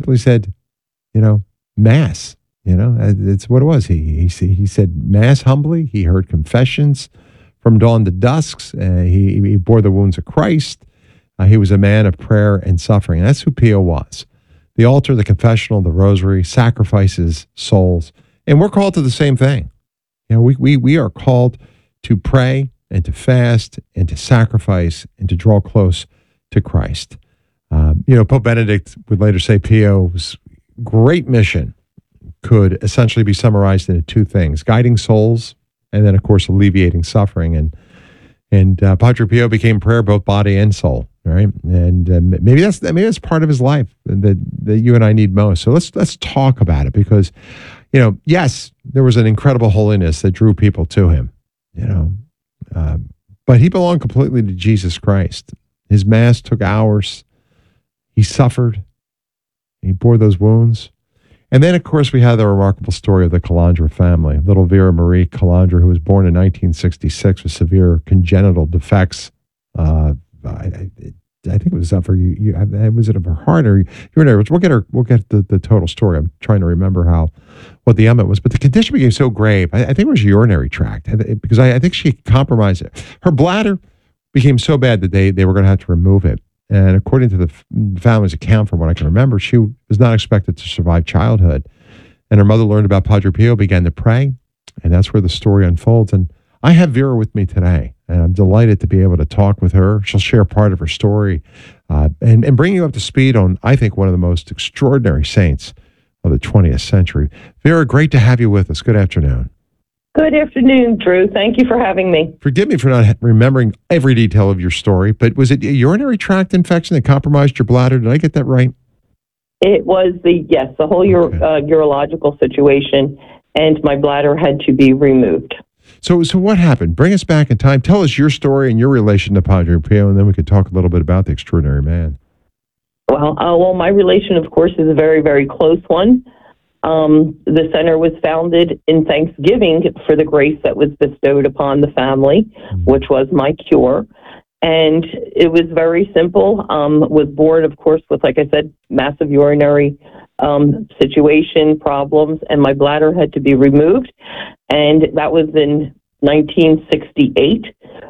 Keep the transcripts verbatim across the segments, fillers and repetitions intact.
simply said, you know, Mass. You know, uh, it's what it was. He, he, he said Mass humbly. He heard confessions from dawn to dusk. Uh, he, he bore the wounds of Christ. Uh, he was a man of prayer and suffering. And that's who Pio was. The altar, the confessional, the rosary, sacrifices souls. And we're called to the same thing. You know, we, we, we are called to pray and to fast and to sacrifice and to draw close to Christ. Um, you know, Pope Benedict would later say Pio's great mission could essentially be summarized into two things: guiding souls, and then, of course, alleviating suffering. And and uh, Padre Pio became prayer both body and soul, right? And uh, maybe that's maybe that's part of his life that that you and I need most. So let's let's talk about it, because, you know, yes, there was an incredible holiness that drew people to him, you know, um, but he belonged completely to Jesus Christ. His Mass took hours. He suffered. He bore those wounds. And then, of course, we have the remarkable story of the Calandra family. Little Vera Marie Calandra, who was born in nineteen sixty-six with severe congenital defects. Uh, I, I, I think it was for you. you was it of her heart or urinary? We'll get her. We'll get the, the total story. I'm trying to remember how what the ailment was, but the condition became so grave. I, I think it was urinary tract, because I, I think she compromised it. Her bladder became so bad that they they were going to have to remove it. And according to the family's account, from what I can remember, she was not expected to survive childhood. And her mother learned about Padre Pio, began to pray, and that's where the story unfolds. And I have Vera with me today, and I'm delighted to be able to talk with her. She'll share part of her story uh, and, and bring you up to speed on, I think, one of the most extraordinary saints of the twentieth century. Vera, great to have you with us. Good afternoon. Good afternoon, Drew. Thank you for having me. Forgive me for not remembering every detail of your story, but was it a urinary tract infection that compromised your bladder? Did I get that right? It was the, yes, the whole Okay. uro, uh, urological situation, and my bladder had to be removed. So, so what happened? Bring us back in time. Tell us your story and your relation to Padre Pio, and then we can talk a little bit about the extraordinary man. Well, uh, well, my relation, of course, is a very, very close one. Um, the center was founded in thanksgiving for the grace that was bestowed upon the family, mm-hmm. which was my cure. And it was very simple. Um, was born, of course, with, like I said, massive urinary um, situation problems, and my bladder had to be removed. And that was in nineteen sixty-eight.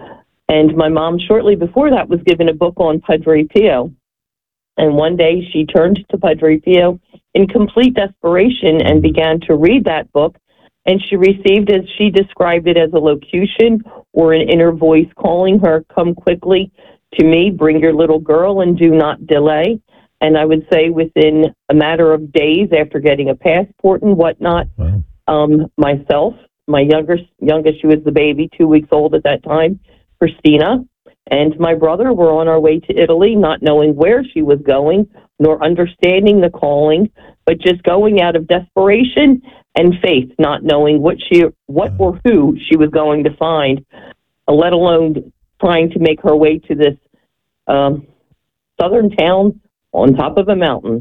And my mom, shortly before that, was given a book on Padre Pio. And one day she turned to Padre Pio in complete desperation and began to read that book. And she received, as she described it, as a locution or an inner voice calling her, "Come quickly to me, bring your little girl, and do not delay." And I would say within a matter of days after getting a passport and whatnot, wow. um, myself, my youngest, youngest, she was the baby, two weeks old at that time, Christina, and my brother were on our way to Italy, not knowing where she was going, nor understanding the calling, but just going out of desperation and faith, not knowing what she, what or who she was going to find, let alone trying to make her way to this um, southern town on top of a mountain.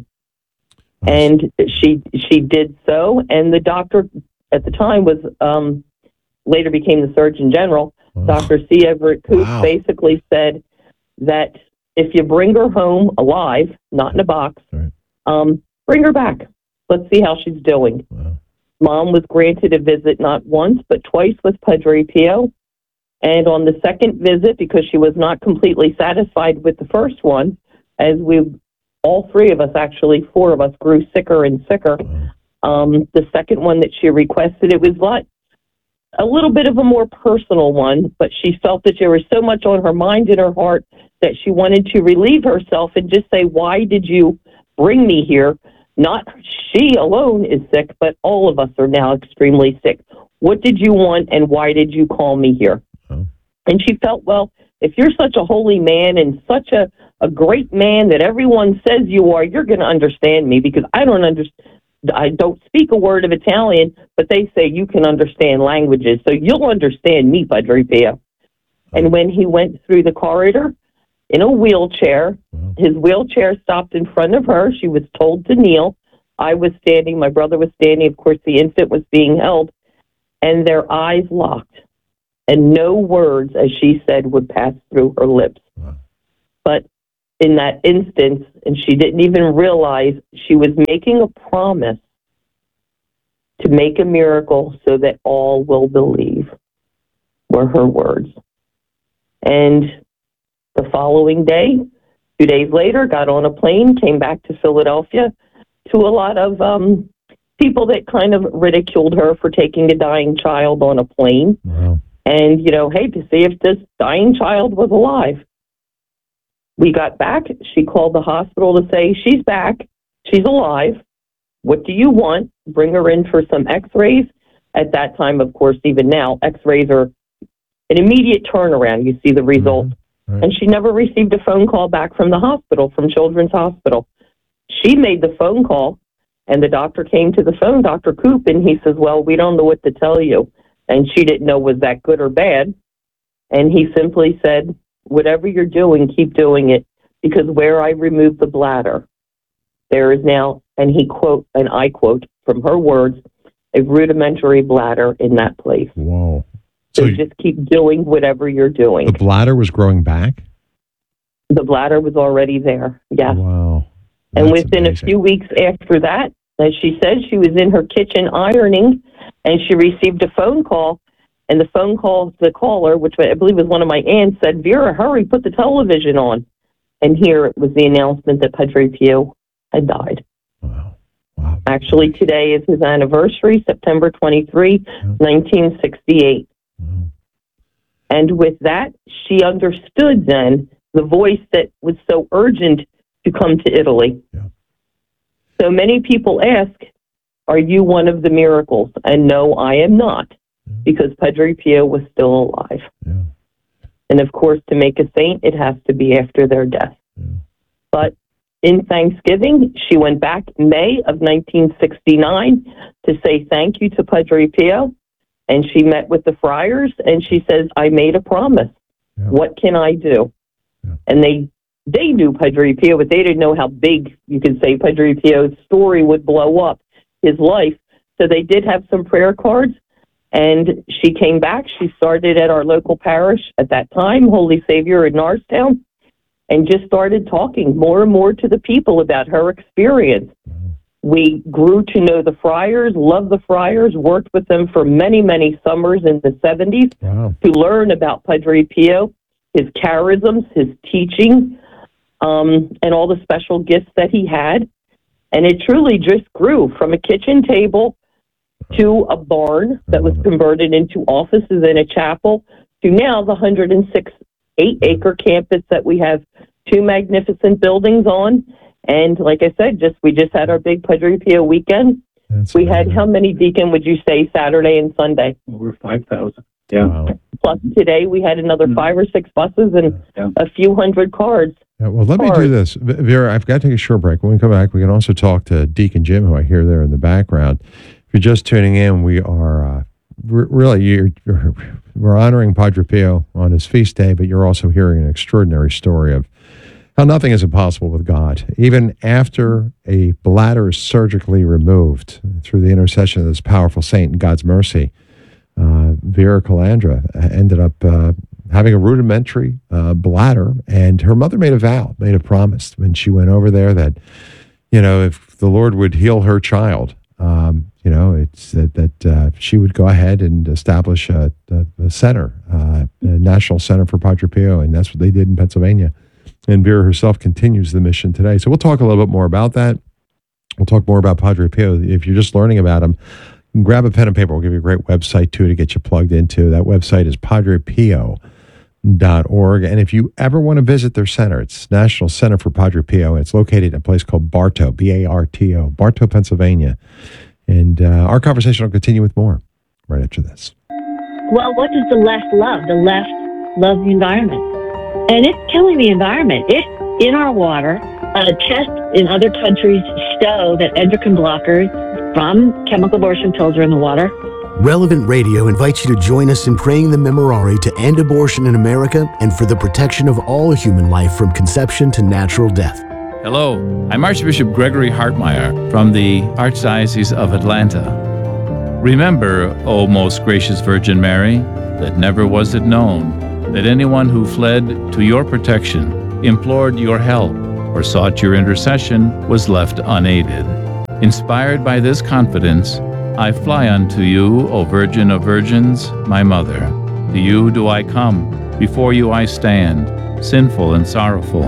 And she she did so, and the doctor at the time was um, later became the Surgeon General. Doctor C. Everett Koop wow. basically said that if you bring her home alive, not in a box, right. um, bring her back. Let's see how she's doing. Wow. Mom was granted a visit not once, but twice with Padre Pio. And on the second visit, because she was not completely satisfied with the first one, as we, all three of us, actually, four of us, grew sicker and sicker. Wow. Um, the second one that she requested, it was like a little bit of a more personal one, but she felt that there was so much on her mind and her heart that she wanted to relieve herself and just say, "Why did you bring me here? Not she alone is sick, but all of us are now extremely sick. What did you want, and why did you call me here?" Oh. And she felt, well, if you're such a holy man and such a, a great man that everyone says you are, you're going to understand me, because I don't understand. I don't speak a word of Italian, but they say you can understand languages, so you'll understand me, Padre Pio. And when he went through the corridor in a wheelchair, wow. his wheelchair stopped in front of her. She was told to kneel. I was standing. My brother was standing. Of course, the infant was being held. And their eyes locked. And no words, as she said, would pass through her lips. Wow. But in that instance, and she didn't even realize she was making a promise to make a miracle so that all will believe, were her words. And the following day, two days later, got on a plane, came back to Philadelphia to a lot of um, people that kind of ridiculed her for taking a dying child on a plane. Wow. And, you know, hey, to see if this dying child was alive. We got back. She called the hospital to say, she's back. She's alive. What do you want? Bring her in for some x-rays. At that time, of course, even now, x-rays are an immediate turnaround. You see the results. Mm-hmm. Right. And she never received a phone call back from the hospital, from Children's Hospital. She made the phone call, and the doctor came to the phone, Doctor Coop, and he says, well, we don't know what to tell you. And she didn't know was that good or bad. And he simply said, whatever you're doing, keep doing it, because where I removed the bladder, there is now, and he quote, and I quote from her words, a rudimentary bladder in that place. Whoa. So, So just keep doing whatever you're doing. the bladder was growing back? The bladder was already there, yes. Wow. And That's within amazing. a few weeks after that, as she said, she was in her kitchen ironing, and she received a phone call. And the phone call, the caller, which I believe was one of my aunts, said, Vera, hurry, put the television on. And here it was the announcement that Padre Pio had died. Wow. Wow. Actually, today is his anniversary, September twenty-third, nineteen sixty-eight. Wow. And with that, she understood then the voice that was so urgent to come to Italy. Yeah. So many people ask, are you one of the miracles? And no, I am not, because Padre Pio was still alive. Yeah. And of course, to make a saint, it has to be after their death. Yeah. But in Thanksgiving, she went back May of nineteen sixty-nine to say thank you to Padre Pio. And she met with the friars, and she says, I made a promise. Yeah. What can I do? Yeah. And they they knew Padre Pio, but they didn't know how big, you could say, Padre Pio's story would blow up, his life. So they did have some prayer cards, and she came back. She started at our local parish at that time, Holy Savior in Norristown, and just started talking more and more to the people about her experience. We grew to know the friars, loved the friars, worked with them for many, many summers in the seventies Wow. to learn about Padre Pio, his charisms, his teaching, um, and all the special gifts that he had. And it truly just grew from a kitchen table to a barn that was converted into offices and a chapel to now the one hundred six eight-acre campus that we have two magnificent buildings on. And like I said, just we just had our big Padre Pio weekend. That's We had, amazing. how many, Deacon, would you say, Saturday and Sunday? Over five thousand. Yeah. Wow. Plus today we had another Mhm. five or six buses and Yeah. a few hundred cards. Yeah, well, let me do Hard. this. V- Vera, I've got to take a short break. When we come back, we can also talk to Deacon Jim, who I hear there in the background. If you're just tuning in, we are uh, re- really, you're, you're, we're honoring Padre Pio on his feast day, but you're also hearing an extraordinary story of how nothing is impossible with God. Even after a bladder is surgically removed through the intercession of this powerful saint and God's mercy, uh, Vera Calandra ended up uh, having a rudimentary uh, bladder, and her mother made a vow, made a promise when she went over there that, you know, if the Lord would heal her child, um, you know, it's that, that uh, she would go ahead and establish a, a, a center, uh, a National Center for Padre Pio, and that's what they did in Pennsylvania. And Vera herself continues the mission today. So we'll talk a little bit more about that. We'll talk more about Padre Pio. If you're just learning about him, grab a pen and paper. We'll give you a great website, too, to get you plugged into. That website is padre pio dot org. And if you ever want to visit their center, it's National Center for Padre Pio. And it's located in a place called Bartow, B A R T O, Bartow, Pennsylvania. And uh, our conversation will continue with more right after this. Well, what does the left love? The left loves the environment. And it's killing the environment. It's in our water. Uh, tests in other countries show that endocrine blockers from chemical abortion pills are in the water. Relevant Radio invites you to join us in praying the Memorare to end abortion in America and for the protection of all human life from conception to natural death. Hello, I'm Archbishop Gregory Hartmeyer from the Archdiocese of Atlanta. Remember, O most gracious Virgin Mary, that never was it known that anyone who fled to your protection implored your help, or sought your intercession was left unaided. Inspired by this confidence, I fly unto you, O Virgin of Virgins, my Mother. To you do I come, before you I stand, sinful and sorrowful.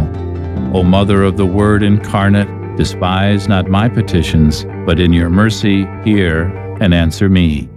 O Mother of the Word incarnate, despise not my petitions, but in your mercy hear and answer me.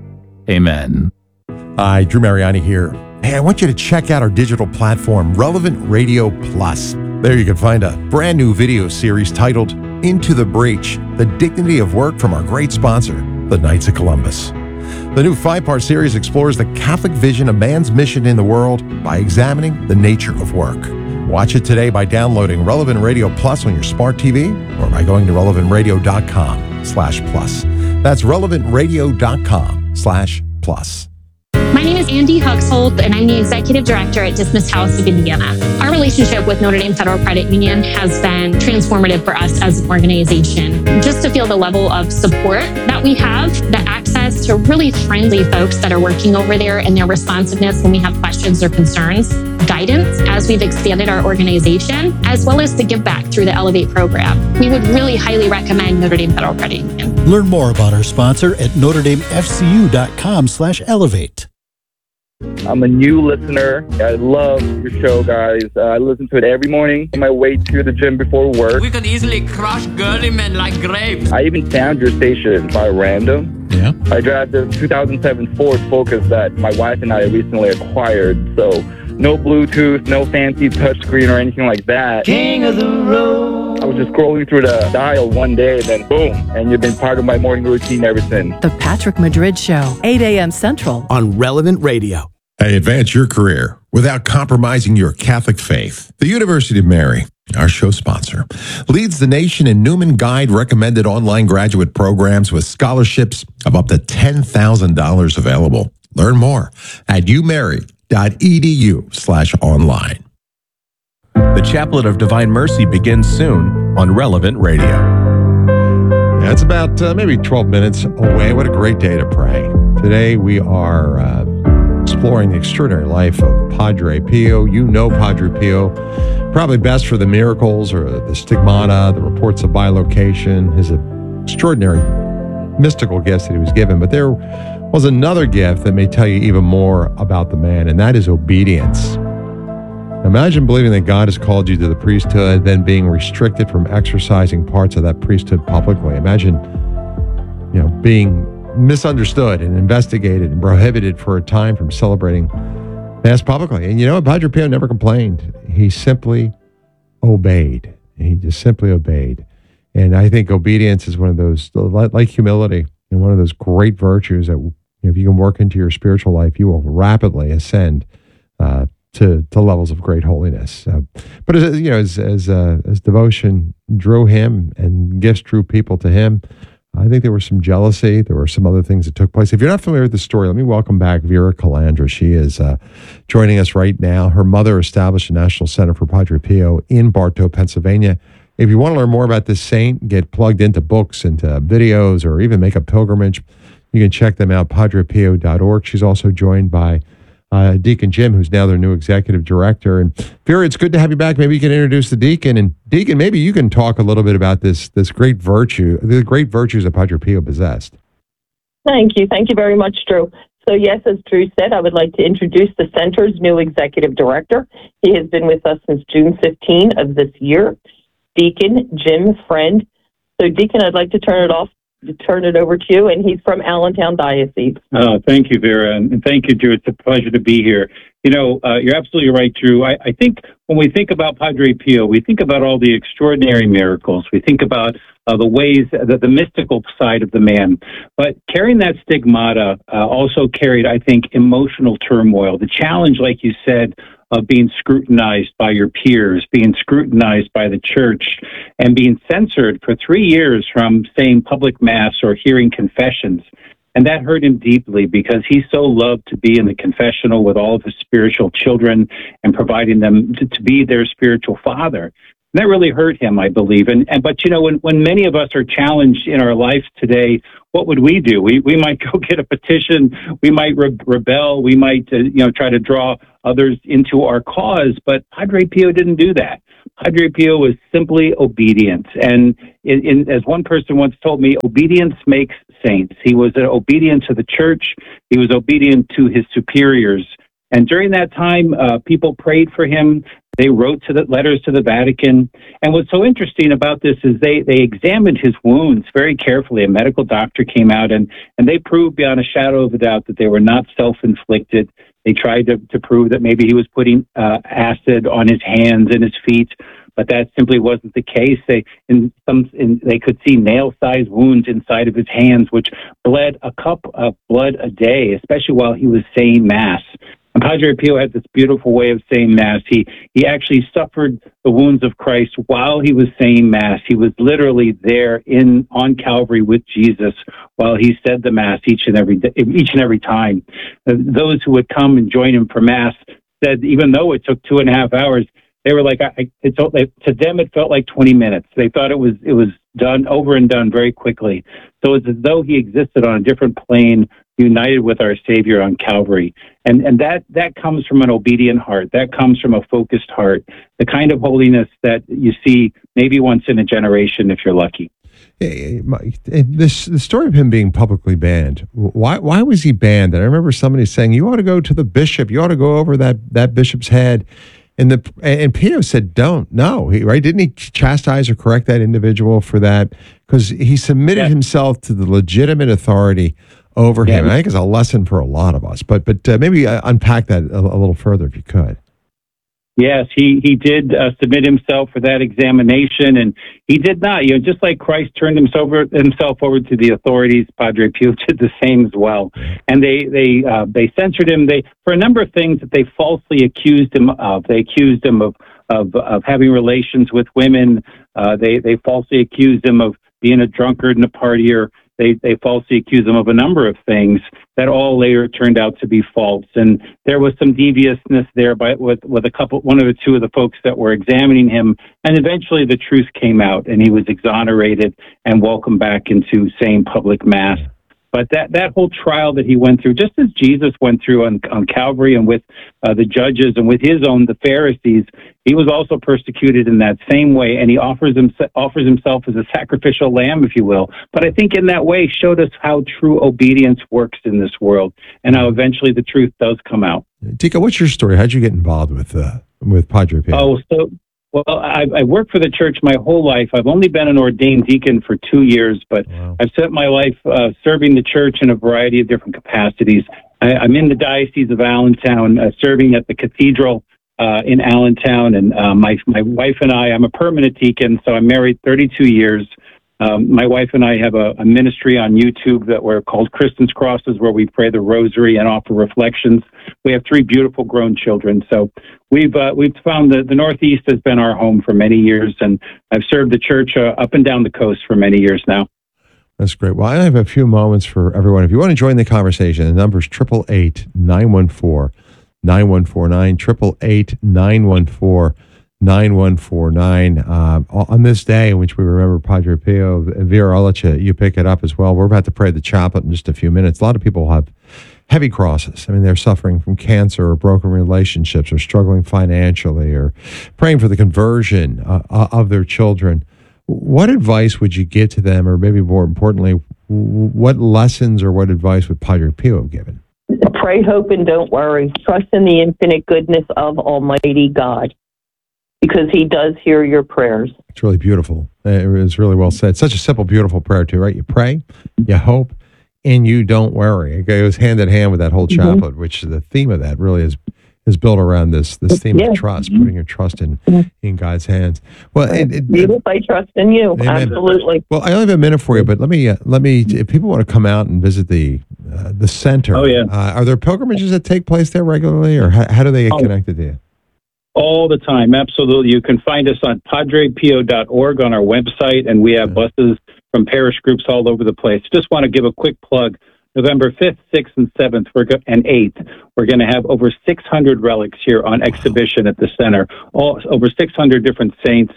Amen. Hi, Drew Mariani here. Hey, I want you to check out our digital platform, Relevant Radio Plus. There you can find a brand new video series titled Into the Breach, The Dignity of Work from our great sponsor, the Knights of Columbus. The new five-part series explores the Catholic vision of man's mission in the world by examining the nature of work. Watch it today by downloading Relevant Radio Plus on your smart T V or by going to relevant radio dot com slash plus. That's relevant radio dot com slash plus. My name is Andy Huxhold, and I'm the Executive Director at Dismiss House of Indiana. Our relationship with Notre Dame Federal Credit Union has been transformative for us as an organization. Just to feel the level of support that we have, the access to really friendly folks that are working over there, and their responsiveness when we have questions or concerns, guidance as we've expanded our organization, as well as the give back through the Elevate program. We would really highly recommend Notre Dame Federal Credit Union. Learn more about our sponsor at notre dame f c u dot com slash elevate. I'm a new listener. I love your show, guys. Uh, I listen to it every morning on my way to the gym before work. We could easily crush girly men like grapes. I even found your station by random. Yeah. I drive the two thousand seven Ford Focus that my wife and I recently acquired. So no Bluetooth, no fancy touchscreen or anything like that. King of the road. I was just scrolling through the dial one day, then boom, and you've been part of my morning routine ever since. The Patrick Madrid Show, eight a.m. Central on Relevant Radio. Hey, advance your career without compromising your Catholic faith. The University of Mary, our show sponsor, leads the nation in Newman Guide recommended online graduate programs with scholarships of up to ten thousand dollars available. Learn more at umary dot e d u slash online. The Chaplet of Divine Mercy begins soon on Relevant Radio. Yeah, it's about uh, maybe twelve minutes away. What a great day to pray. Today we are uh, exploring the extraordinary life of Padre Pio. You know Padre Pio, probably best for the miracles or the stigmata, the reports of bilocation, his extraordinary mystical gifts that he was given. But there was another gift that may tell you even more about the man, and that is obedience. Imagine believing that God has called you to the priesthood, then being restricted from exercising parts of that priesthood publicly. Imagine, you know, being misunderstood and investigated and prohibited for a time from celebrating Mass publicly. And you know what? Padre Pio never complained. He simply obeyed. He just simply obeyed. And I think obedience is one of those, like humility, and one of those great virtues that, you know, if you can work into your spiritual life, you will rapidly ascend uh, to to levels of great holiness. Uh, but as you know, as as, uh, as devotion drew him and gifts drew people to him, I think there was some jealousy. There were some other things that took place. If you're not familiar with the story, let me welcome back Vera Calandra. She is uh, joining us right now. Her mother established a National Center for Padre Pio in Bartow, Pennsylvania. If you want to learn more about this saint, get plugged into books, into videos, or even make a pilgrimage, you can check them out, padre pio dot org. She's also joined by uh, Deacon Jim, who's now their new executive director. And Vera, it's good to have you back. Maybe you can introduce the deacon. And Deacon, maybe you can talk a little bit about this this great virtue, the great virtues that Padre Pio possessed. Thank you. Thank you very much, Drew. So yes, as Drew said, I would like to introduce the center's new executive director. He has been with us since June fifteenth of this year, Deacon Jim Friend. So Deacon, I'd like to turn it off, to turn it over to you, and he's from Allentown Diocese. Oh, thank you, Vera, and thank you, Drew. It's a pleasure to be here. You know, uh, you're absolutely right, Drew. I, I think when we think about Padre Pio, we think about all the extraordinary miracles. We think about uh, the ways, the, the mystical side of the man. But carrying that stigmata uh, also carried, I think, emotional turmoil. The challenge, like you said, of being scrutinized by your peers, being scrutinized by the church, and being censored for three years from saying public mass or hearing confessions. And that hurt him deeply because he so loved to be in the confessional with all of his spiritual children and providing them to, to be their spiritual father. that really hurt him, I believe. And, and but, you know, when, when many of us are challenged in our lives today, what would we do? We we might go get a petition. We might re- rebel. We might, uh, you know, try to draw others into our cause. But Padre Pio didn't do that. Padre Pio was simply obedient. And in, in, as one person once told me, obedience makes saints. He was uh, obedient to the church. He was obedient to his superiors. And during that time, uh, people prayed for him. They wrote to the letters to the Vatican. And what's so interesting about this is they, they examined his wounds very carefully. A medical doctor came out and, and they proved beyond a shadow of a doubt that they were not self-inflicted. They tried to, to prove that maybe he was putting uh, acid on his hands and his feet, but that simply wasn't the case. They in some in, they could see nail-sized wounds inside of his hands, which bled a cup of blood a day, especially while he was saying Mass. And Padre Pio had this beautiful way of saying Mass. He he actually suffered the wounds of Christ while he was saying Mass. He was literally there in on Calvary with Jesus while he said the Mass each and every day, each and every time. Uh, those who would come and join him for Mass said, even though it took two and a half hours, they were like, I, it's to them it felt like twenty minutes. They thought it was it was done over and done very quickly. So it's as though he existed on a different plane, united with our Savior on Calvary. And and that, that comes from an obedient heart. That comes from a focused heart, the kind of holiness that you see maybe once in a generation if you're lucky. Hey, my, this the story of him being publicly banned. Why why was he banned? And I remember somebody saying, you ought to go to the bishop. You ought to go over that, that bishop's head. And the and Pio said, don't. No, he, right? Didn't he chastise or correct that individual for that? Because he submitted yeah. himself to the legitimate authority over yeah. him. I think it's a lesson for a lot of us. But but uh, maybe uh, unpack that a, a little further if you could. Yes, he, he did uh, submit himself for that examination, and he did not. You know, just like Christ turned himself over, himself over to the authorities, Padre Pio did the same as well. And they they uh, they censored him. They for a number of things that they falsely accused him of. They accused him of of, of having relations with women. Uh, they they falsely accused him of being a drunkard and a partier. They they falsely accused him of a number of things that all later turned out to be false. And there was some deviousness there by with with a couple, one or two of the folks that were examining him. And eventually the truth came out, and he was exonerated and welcomed back into saying public Mass. But that, that whole trial that he went through, just as Jesus went through on, on Calvary and with uh, the judges and with his own, the Pharisees, he was also persecuted in that same way, and he offers, him, offers himself as a sacrificial lamb, if you will. But I think in that way showed us how true obedience works in this world and how eventually the truth does come out. Tika, what's your story? How'd you get involved with uh, with Padre Pio? Oh, so... Well, I, I worked for the church my whole life. I've only been an ordained deacon for two years, but wow. I've spent my life uh, serving the church in a variety of different capacities. I, I'm in the Diocese of Allentown, uh, serving at the cathedral uh, in Allentown, and uh, my my wife and I, I'm a permanent deacon, so I'm married thirty-two years. Um, my wife and I have a, a ministry on YouTube that we're called Kristen's Crosses, where we pray the rosary and offer reflections. We have three beautiful grown children. So we've uh, we've found that the Northeast has been our home for many years, and I've served the church uh, up and down the coast for many years now. That's great. Well, I have a few moments for everyone. If you want to join the conversation, the number is eight eight eight, nine one four, nine one four nine, eight eight eight, nine one four, nine one four nine. Uh, on this day in which we remember Padre Pio, Vera Ulica, you pick it up as well. We're about to pray the chaplet in just a few minutes. A lot of people have heavy crosses. I mean, they're suffering from cancer or broken relationships or struggling financially or praying for the conversion uh, of their children. What advice would you give to them, or maybe more importantly, what lessons or what advice would Padre Pio have given? Pray, hope, and don't worry. Trust in the infinite goodness of Almighty God, because he does hear your prayers. It's really beautiful. It's really well said. Such a simple, beautiful prayer too, right? You pray, you hope, and you don't worry. It goes hand in hand with that whole chaplet, mm-hmm. which the theme of that really is is built around this this theme yeah. of trust, putting your trust in mm-hmm. in God's hands. Well, it, it, Jesus, I trust in you. Amen. Absolutely. Well, I only have a minute for you, but let me uh, let me. If people want to come out and visit the uh, the center, oh yeah, uh, are there pilgrimages that take place there regularly, or how, how do they get oh. connected to you? All the time, absolutely. You can find us on padre pio dot org on our website, and we have buses from parish groups all over the place. Just want to give a quick plug. November fifth, sixth, and seventh, we're go- and eighth, we're going to have over six hundred relics here on exhibition at the center. All over six hundred different saints.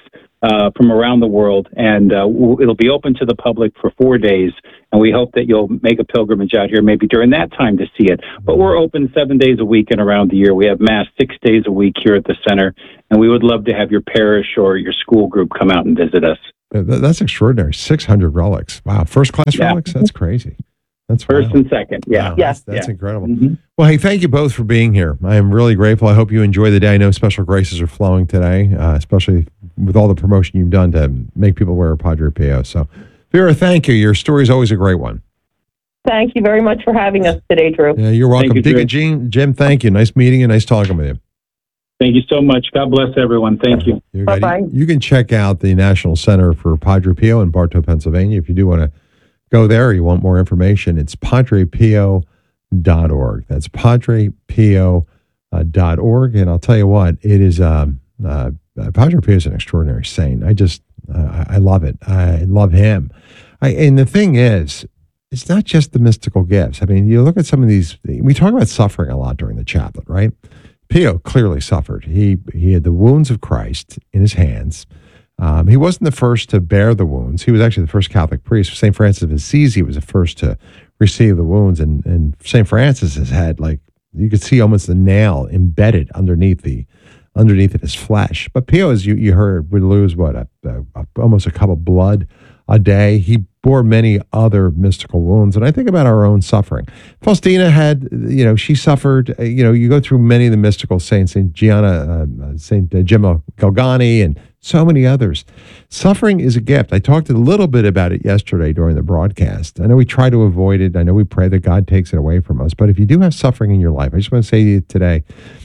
uh, from around the world, and uh, w- it'll be open to the public for four days. And we hope that you'll make a pilgrimage out here maybe during that time to see it. But we're open seven days a week and around the year. We have Mass six days a week here at the center, and we would love to have your parish or your school group come out and visit us. That's extraordinary. six hundred relics. Wow. First class Yeah. relics? That's crazy. That's First wild. and second. Yeah. Wow, yeah. That's, that's yeah. incredible. Mhm. Well, hey, thank you both for being here. I am really grateful. I hope you enjoy the day. I know special graces are flowing today, uh, especially with all the promotion you've done to make people wear a Padre Pio. So, Vera, thank you. Your story is always a great one. Thank you very much for having us today, Drew. Yeah, you're welcome. you, Deacon Drew. Gene, Jim, thank you. Nice meeting you. Nice talking with you. Thank you so much. God bless everyone. Thank you. You, Bye-bye. you can check out the National Center for Padre Pio in Bartow, Pennsylvania. If you do want to go there, you want more information, it's padre pio dot org. That's padre pio dot org. And I'll tell you what, it is, um, uh, Padre Pio is an extraordinary saint. I just, uh, I love it. I love him. I, and the thing is, it's not just the mystical gifts. I mean, you look at some of these, we talk about suffering a lot during the chaplet, right? Pio clearly suffered. He he had the wounds of Christ in his hands. Um, he wasn't the first to bear the wounds. He was actually the first Catholic priest. Saint Francis of Assisi was the first to receive the wounds. And, and Saint Francis has had, like, you could see almost the nail embedded underneath the underneath of his flesh. But Pio, as you, you heard, would lose, what, a, a, a, almost a cup of blood a day. He bore many other mystical wounds. And I think about our own suffering. Faustina had, you know, she suffered, you know, you go through many of the mystical saints, Saint Gianna, uh, Saint Gemma Galgani, and so many others. Suffering is a gift. I talked a little bit about it yesterday during the broadcast. I know we try to avoid it. I know we pray that God takes it away from us. But if you do have suffering in your life, I just want to say to you today,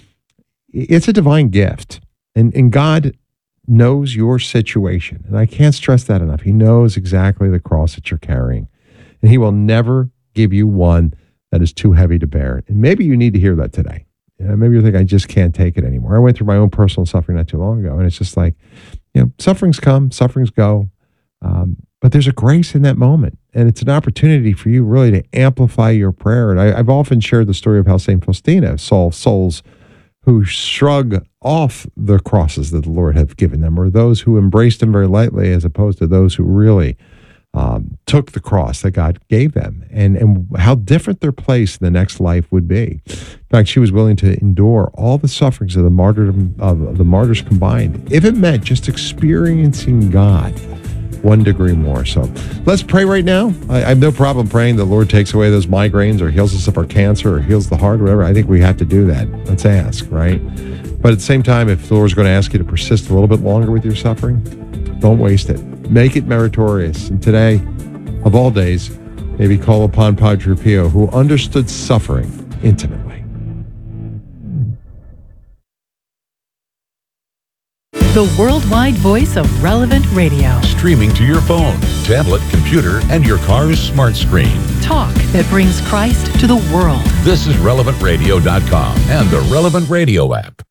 it's a divine gift. And, and God knows your situation. And I can't stress that enough. He knows exactly the cross that you're carrying. And he will never give you one that is too heavy to bear. And maybe you need to hear that today. You know, maybe you're thinking, I just can't take it anymore. I went through my own personal suffering not too long ago. And it's just like, you know, sufferings come, sufferings go. Um, but there's a grace in that moment. And it's an opportunity for you really to amplify your prayer. And I, I've often shared the story of how Saint Faustina solved souls who shrug off the crosses that the Lord have given them, or those who embraced them very lightly, as opposed to those who really um, took the cross that God gave them, and, and how different their place in the next life would be. In fact, she was willing to endure all the sufferings of the martyrdom of the martyrs combined, if it meant just experiencing God one degree more. So let's pray right now. I, I have no problem praying the Lord takes away those migraines, or heals us of our cancer, or heals the heart, whatever. I think we have to do that. Let's ask, right? But at the same time, if the Lord's going to ask you to persist a little bit longer with your suffering, don't waste it. Make it meritorious. And today, of all days, maybe call upon Padre Pio, who understood suffering intimately. The worldwide voice of Relevant Radio. Streaming to your phone, tablet, computer, and your car's smart screen. Talk that brings Christ to the world. This is relevant radio dot com and the Relevant Radio app.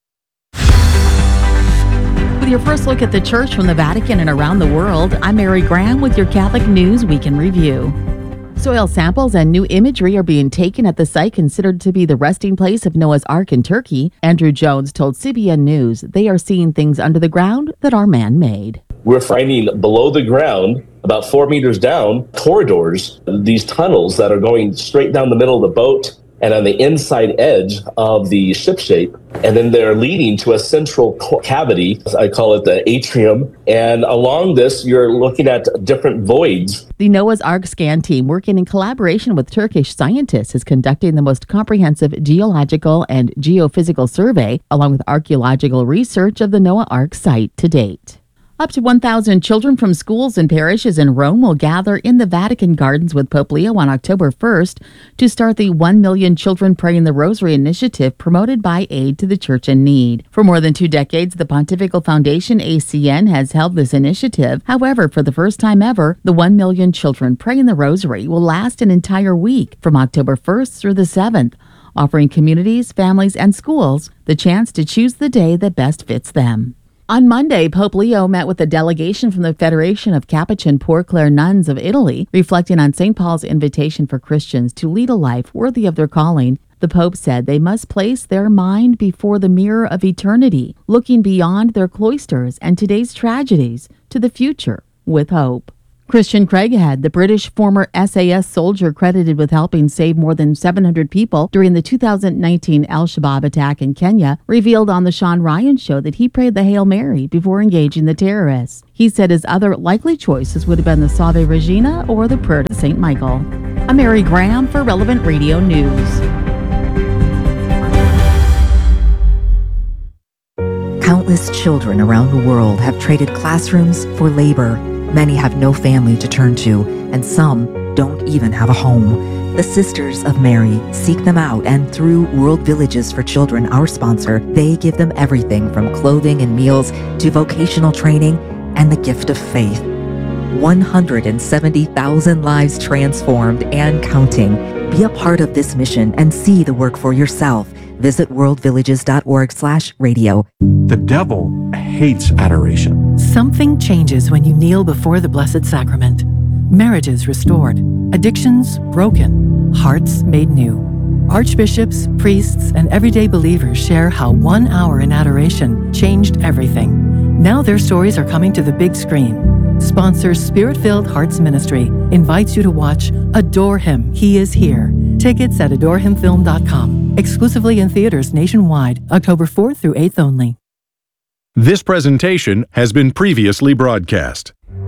With your first look at the church from the Vatican and around the world, I'm Mary Graham with your Catholic News Week in Review. Soil samples and new imagery are being taken at the site considered to be the resting place of Noah's Ark in Turkey. Andrew Jones told C B N News they are seeing things under the ground that are man-made. We're finding below the ground, about four meters down, corridors, these tunnels that are going straight down the middle of the boat and on the inside edge of the ship shape. And then they're leading to a central cavity. I call it the atrium. And along this, you're looking at different voids. The Noah's Ark scan team, working in collaboration with Turkish scientists, is conducting the most comprehensive geological and geophysical survey, along with archaeological research of the Noah Ark site to date. Up to one thousand children from schools and parishes in Rome will gather in the Vatican Gardens with Pope Leo on October first to start the one million Children Praying the Rosary initiative promoted by Aid to the Church in Need. For more than two decades, the Pontifical Foundation, A C N, has held this initiative. However, for the first time ever, the one million Children Praying the Rosary will last an entire week from October first through the seventh, offering communities, families, and schools the chance to choose the day that best fits them. On Monday, Pope Leo met with a delegation from the Federation of Capuchin Poor Clare Nuns of Italy, reflecting on Saint Paul's invitation for Christians to lead a life worthy of their calling The Pope said they must place their mind before the mirror of eternity, looking beyond their cloisters and today's tragedies to the future with hope. Christian Craighead, the British former S A S soldier credited with helping save more than seven hundred people during the two thousand nineteen Al-Shabaab attack in Kenya, revealed on The Sean Ryan Show that he prayed the Hail Mary before engaging the terrorists. He said his other likely choices would have been the Salve Regina or the Prayer to Saint Michael. I'm Mary Graham for Relevant Radio News. Countless children around the world have traded classrooms for labor. Many have no family to turn to, and some don't even have a home. The Sisters of Mary seek them out, and through World Villages for Children, our sponsor, they give them everything from clothing and meals to vocational training and the gift of faith. one hundred seventy thousand lives transformed and counting. Be a part of this mission and see the work for yourself. Visit worldvillages.org slash radio. The devil hates adoration. Something changes when you kneel before the Blessed Sacrament. Marriages restored, addictions broken, hearts made new. Archbishops, priests, and everyday believers share how one hour in adoration changed everything. Now their stories are coming to the big screen. Sponsor Spirit-Filled Hearts Ministry invites you to watch Adore Him, He Is Here. Tickets at adore him film dot com. Exclusively in theaters nationwide, October fourth through eighth only. This presentation has been previously broadcast.